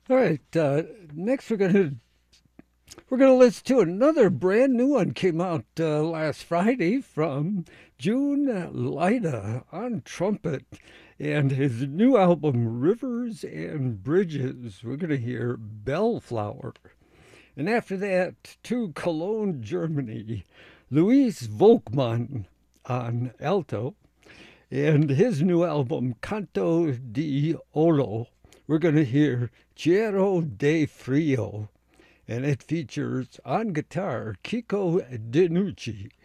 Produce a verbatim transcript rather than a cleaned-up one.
All right. Uh, next, we're gonna we're gonna listen to another brand new one. Came out uh, last Friday from June Lida on trumpet, and his new album Rivers and Bridges. We're gonna hear Bellflower, and after that, to Cologne, Germany, Luis Volkmann on alto, and his new album Canto di Olo. We're gonna hear Cielo de Frio, and it features on guitar Kiko Denucci.